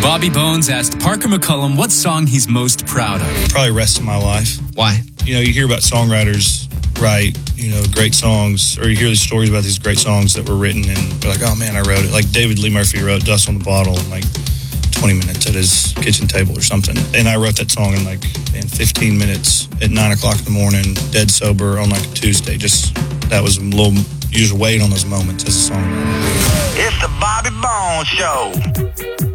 Bobby Bones asked Parker McCullum what song he's most proud of. Probably Rest of My Life. Why? You know, you hear about songwriters write, you know, great songs, or you hear these stories about these great songs that were written, and they're like, oh man, I wrote it. Like David Lee Murphy wrote Dust on the Bottle in like 20 minutes at his kitchen table or something. And I wrote that song in like 15 minutes at 9 o'clock in the morning, dead sober on like a Tuesday. Just, that was a little, you just wait on those moments as a songwriter. It's the Bobby Bones Show.